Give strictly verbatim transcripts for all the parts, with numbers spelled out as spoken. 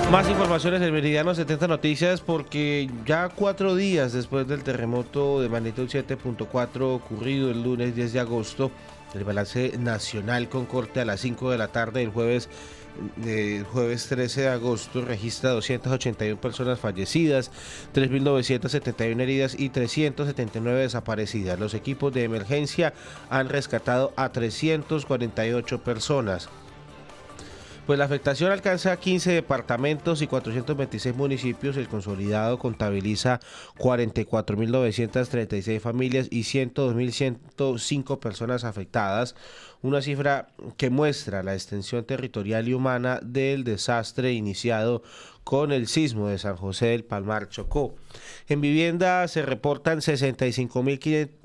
Más informaciones en Meridiano setenta Noticias, porque ya cuatro días después del terremoto de magnitud siete punto cuatro ocurrido el lunes diez de agosto, el balance nacional con corte a las cinco de la tarde del jueves, el jueves trece de agosto registra doscientas ochenta y una personas fallecidas, tres mil novecientas setenta y una heridas y trescientas setenta y nueve desaparecidas. Los equipos de emergencia han rescatado a trescientas cuarenta y ocho personas. Pues la afectación alcanza quince departamentos y cuatrocientos veintiséis municipios. El consolidado contabiliza cuarenta y cuatro mil novecientas treinta y seis familias y ciento dos mil ciento cinco personas afectadas, una cifra que muestra la extensión territorial y humana del desastre iniciado con el sismo de San José del Palmar, Chocó. En vivienda se reportan sesenta y cinco mil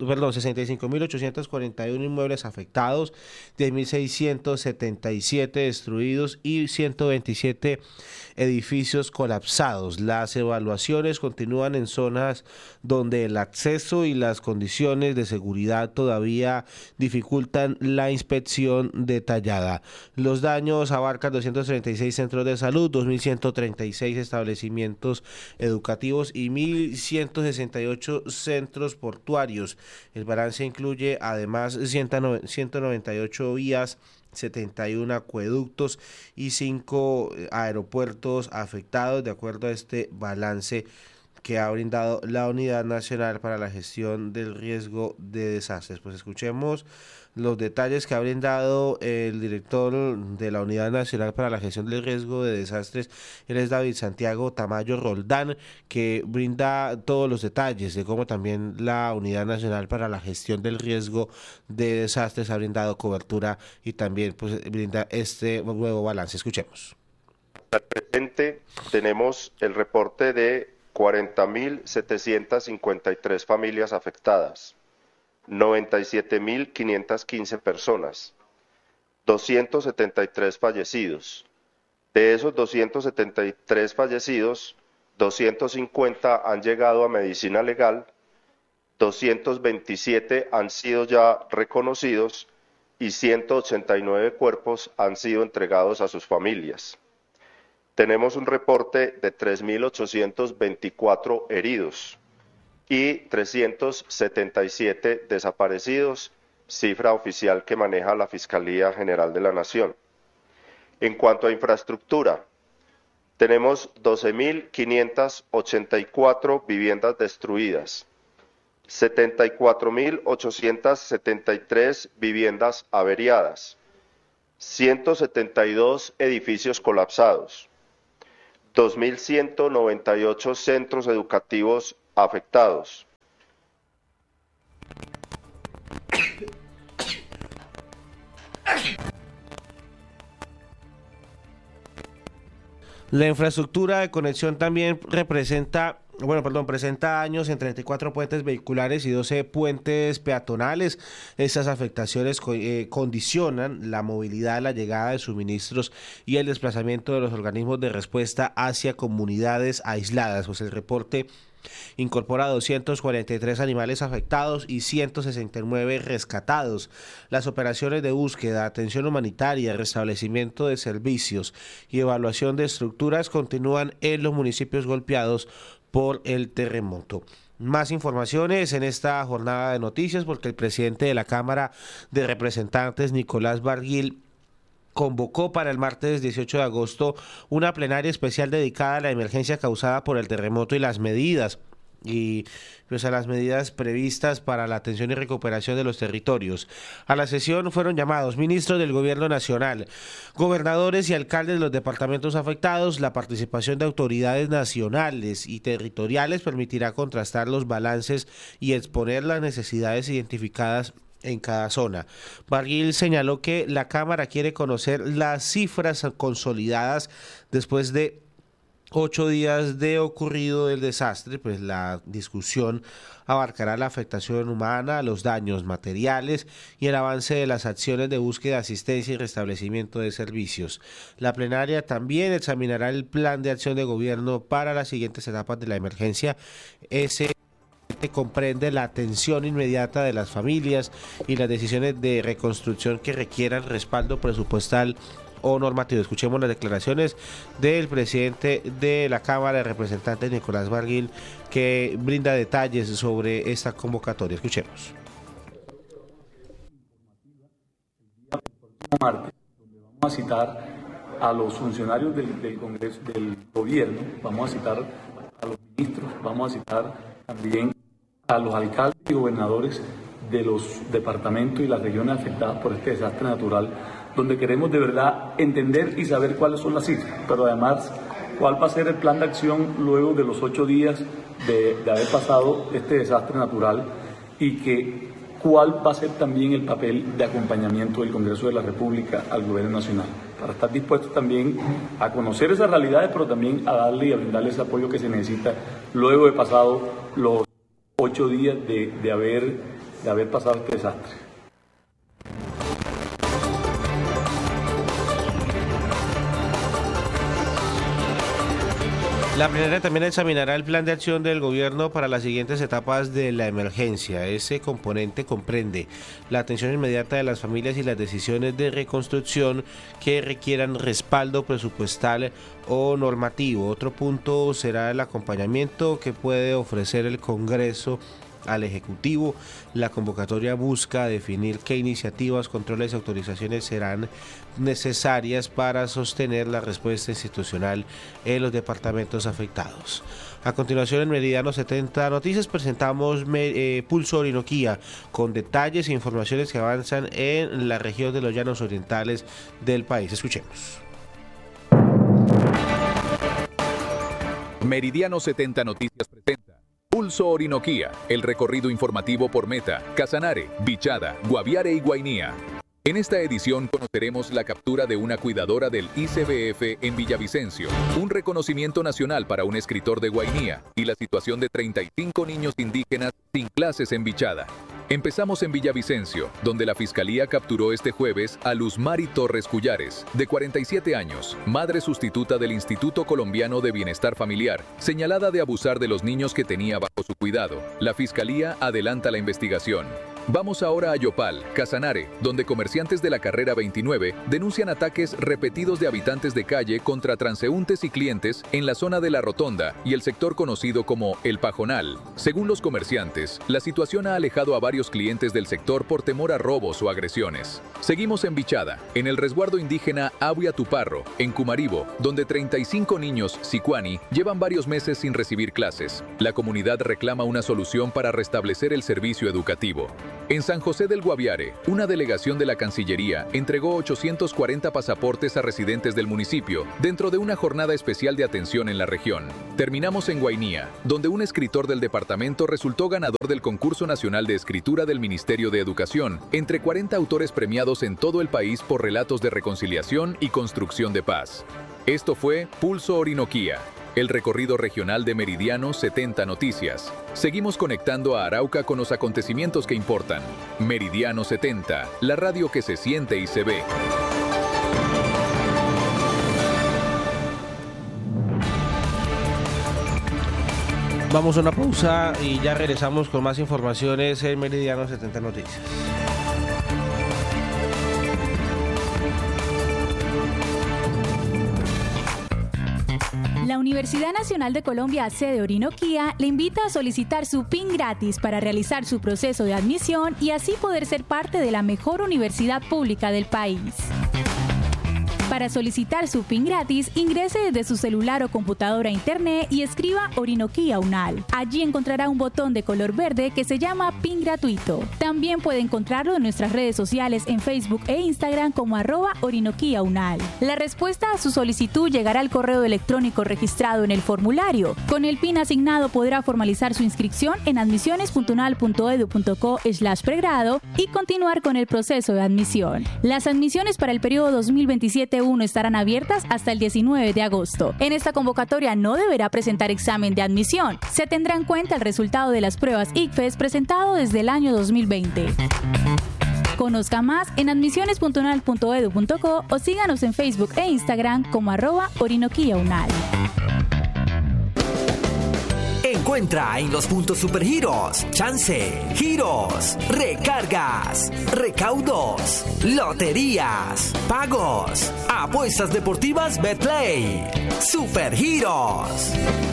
ochocientos cuarenta y uno inmuebles afectados, diez mil seiscientos setenta y siete destruidos y ciento veintisiete edificios colapsados. Las evaluaciones continúan en zonas donde el acceso y las condiciones de seguridad todavía dificultan la inspección detallada. Los daños abarcan doscientos treinta y seis centros de salud, dos mil ciento treinta y seis establecimientos educativos y mil ciento sesenta y ocho centros portuarios. El balance incluye además ciento noventa y ocho vías, setenta y uno acueductos y cinco aeropuertos afectados, de acuerdo a este balance que ha brindado la Unidad Nacional para la Gestión del Riesgo de Desastres. Pues escuchemos los detalles que ha brindado el director de la Unidad Nacional para la Gestión del Riesgo de Desastres. Él es David Santiago Tamayo Roldán, que brinda todos los detalles de cómo también la Unidad Nacional para la Gestión del Riesgo de Desastres ha brindado cobertura y también pues brinda este nuevo balance. Escuchemos. Al presente tenemos el reporte de cuarenta mil setecientas cincuenta y tres familias afectadas, noventa y siete mil quinientas quince personas, doscientos setenta y tres fallecidos. De esos doscientos setenta y tres fallecidos, doscientos cincuenta han llegado a medicina legal, doscientos veintisiete han sido ya reconocidos y ciento ochenta y nueve cuerpos han sido entregados a sus familias. Tenemos un reporte de tres mil ochocientos veinticuatro heridos y trescientos setenta y siete desaparecidos, cifra oficial que maneja la Fiscalía General de la Nación. En cuanto a infraestructura, tenemos doce mil quinientas ochenta y cuatro viviendas destruidas, setenta y cuatro mil ochocientas setenta y tres viviendas averiadas, ciento setenta y dos edificios colapsados, dos mil ciento noventa y ocho centros educativos afectados. La infraestructura de conexión también representa, bueno, perdón, presenta daños en treinta y cuatro puentes vehiculares y doce puentes peatonales. Estas afectaciones eh, condicionan la movilidad, la llegada de suministros y el desplazamiento de los organismos de respuesta hacia comunidades aisladas. Pues el reporte incorpora doscientos cuarenta y tres animales afectados y ciento sesenta y nueve rescatados. Las operaciones de búsqueda, atención humanitaria, restablecimiento de servicios y evaluación de estructuras continúan en los municipios golpeados por el terremoto. Más informaciones en esta jornada de noticias, porque el presidente de la Cámara de Representantes, Nicolás Barguil, convocó para el martes dieciocho de agosto una plenaria especial dedicada a la emergencia causada por el terremoto y las medidas y pues a las medidas previstas para la atención y recuperación de los territorios. A la sesión fueron llamados ministros del Gobierno Nacional, gobernadores y alcaldes de los departamentos afectados. La participación de autoridades nacionales y territoriales permitirá contrastar los balances y exponer las necesidades identificadas en cada zona. Barguil señaló que la Cámara quiere conocer las cifras consolidadas después de ocho días de ocurrido el desastre. Pues la discusión abarcará la afectación humana, los daños materiales y el avance de las acciones de búsqueda, asistencia y restablecimiento de servicios. La plenaria también examinará el plan de acción de gobierno para las siguientes etapas de la emergencia. Ese comprende la atención inmediata de las familias y las decisiones de reconstrucción que requieran respaldo presupuestal o normativo. Escuchemos las declaraciones del presidente de la Cámara de Representantes, Nicolás Barguil, que brinda detalles sobre esta convocatoria. Escuchemos. Martes, donde vamos a citar a los funcionarios del, del Congreso, del gobierno, vamos a citar a los ministros, vamos a citar también a los alcaldes y gobernadores de los departamentos y las regiones afectadas por este desastre natural, donde queremos de verdad entender y saber cuáles son las cifras, pero además cuál va a ser el plan de acción luego de los ocho días de, de haber pasado este desastre natural, y que cuál va a ser también el papel de acompañamiento del Congreso de la República al Gobierno Nacional, para estar dispuestos también a conocer esas realidades, pero también a darle y a brindarle ese apoyo que se necesita luego de pasado los ocho días de, de, haber, de haber pasado este desastre. La plenaria también examinará el plan de acción del gobierno para las siguientes etapas de la emergencia. Ese componente comprende la atención inmediata de las familias y las decisiones de reconstrucción que requieran respaldo presupuestal o normativo. Otro punto será el acompañamiento que puede ofrecer el Congreso al Ejecutivo. La convocatoria busca definir qué iniciativas, controles y autorizaciones serán necesarias para sostener la respuesta institucional en los departamentos afectados. A continuación, en Meridiano setenta Noticias presentamos eh, Pulso Orinoquía, con detalles e informaciones que avanzan en la región de los llanos orientales del país. Escuchemos. Meridiano setenta Noticias presenta Pulso Orinoquía, el recorrido informativo por Meta, Casanare, Bichada, Guaviare y Guainía. En esta edición conoceremos la captura de una cuidadora del I C B F en Villavicencio, un reconocimiento nacional para un escritor de Guainía y la situación de treinta y cinco niños indígenas sin clases en Bichada. Empezamos en Villavicencio, donde la Fiscalía capturó este jueves a Luzmari Torres Cullares, de cuarenta y siete años, madre sustituta del Instituto Colombiano de Bienestar Familiar, señalada de abusar de los niños que tenía bajo su cuidado. La Fiscalía adelanta la investigación. Vamos ahora a Yopal, Casanare, donde comerciantes de la carrera veintinueve denuncian ataques repetidos de habitantes de calle contra transeúntes y clientes en la zona de La Rotonda y el sector conocido como El Pajonal. Según los comerciantes, la situación ha alejado a varios clientes del sector por temor a robos o agresiones. Seguimos en Bichada, en el resguardo indígena Abuya Tuparro, en Cumaribo, donde treinta y cinco niños sicuani llevan varios meses sin recibir clases. La comunidad reclama una solución para restablecer el servicio educativo. En San José del Guaviare, una delegación de la Cancillería entregó ochocientos cuarenta pasaportes a residentes del municipio dentro de una jornada especial de atención en la región. Terminamos en Guainía, donde un escritor del departamento resultó ganador del concurso nacional de escritura del Ministerio de Educación, entre cuarenta autores premiados en todo el país por relatos de reconciliación y construcción de paz. Esto fue Pulso Orinoquía, el recorrido regional de Meridiano setenta Noticias. Seguimos conectando a Arauca con los acontecimientos que importan. Meridiano setenta, la radio que se siente y se ve. Vamos a una pausa y ya regresamos con más informaciones en Meridiano setenta Noticias. La Universidad Nacional de Colombia, sede Orinoquía, le invita a solicitar su P I N gratis para realizar su proceso de admisión y así poder ser parte de la mejor universidad pública del país. Para solicitar su P I N gratis, ingrese desde su celular o computadora a internet y escriba Orinoquía UNAL. Allí encontrará un botón de color verde que se llama P I N gratuito. También puede encontrarlo en nuestras redes sociales en Facebook e Instagram como arroba Orinoquía UNAL. La respuesta a su solicitud llegará al correo electrónico registrado en el formulario. Con el P I N asignado podrá formalizar su inscripción en admisiones punto unal punto edu punto co slash pregrado y continuar con el proceso de admisión. Las admisiones para el periodo dos mil veintisiete uno estarán abiertas hasta el diecinueve de agosto. En esta convocatoria no deberá presentar examen de admisión. Se tendrá en cuenta el resultado de las pruebas I C F E S presentado desde el año dos mil veinte. Conozca más en admisiones punto unal punto edu punto co o síganos en Facebook e Instagram como arroba Orinoquía UNAL. Encuentra en los puntos Supergiros, chance, giros, recargas, recaudos, loterías, pagos, apuestas deportivas Betplay. Supergiros.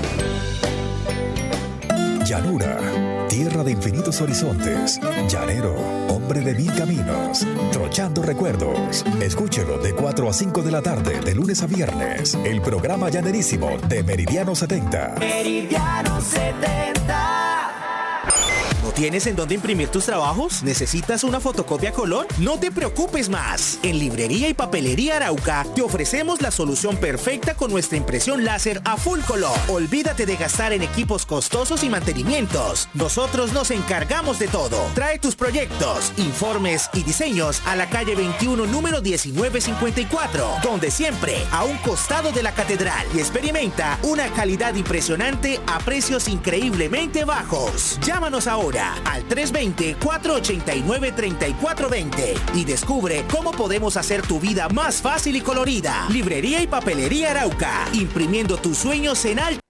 Llanura, tierra de infinitos horizontes. Llanero, hombre de mil caminos. Trochando recuerdos. Escúchelo de cuatro a cinco de la tarde, de lunes a viernes. El programa llanerísimo de Meridiano setenta. Meridiano setenta. ¿No tienes en dónde imprimir tus trabajos? ¿Necesitas una fotocopia a color? No te preocupes más. En Librería y Papelería Arauca te ofrecemos la solución perfecta con nuestra impresión láser a full color. Olvídate de gastar en equipos costosos y mantenimientos. Nosotros nos encargamos de todo. Trae tus proyectos, informes y diseños a la calle veintiuno, número diecinueve cincuenta y cuatro, donde siempre a un costado de la catedral, y experimenta una calidad impresionante a precios increíblemente bajos. Llámanos ahora al tres dos cero, cuatro ocho nueve, tres cuatro dos cero y descubre cómo podemos hacer tu vida más fácil y colorida. Librería y Papelería Arauca, imprimiendo tus sueños en alta.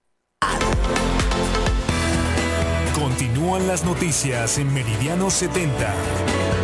Continúan las noticias en Meridiano setenta.